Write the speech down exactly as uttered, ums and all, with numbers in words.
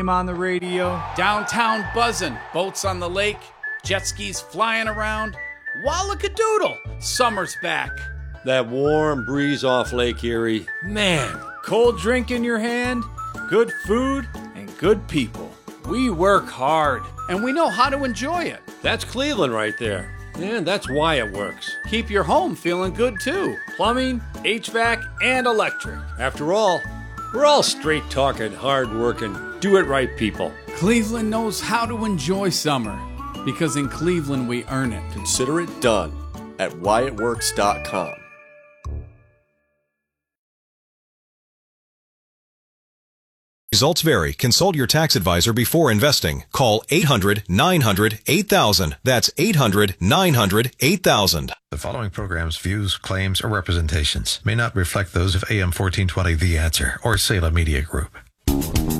on the radio. Downtown buzzing, boats on the lake, jet skis flying around. Wallakadoodle, summer's back. That warm breeze off Lake Erie. Man, cold drink in your hand, good food, and good people. We work hard, and we know how to enjoy it. That's Cleveland right there. And that's why it works. Keep your home feeling good, too. Plumbing, H V A C, and electric. After all, we're all straight-talking, hard-working, do-it-right people. Cleveland knows how to enjoy summer, because in Cleveland we earn it. Consider it done at why it works dot com. Results vary. Consult your tax advisor before investing. Call eight hundred nine hundred eight thousand. That's eight hundred nine hundred eight thousand. The following program's views, claims, or representations may not reflect those of A M fourteen twenty The Answer or Salem Media Group.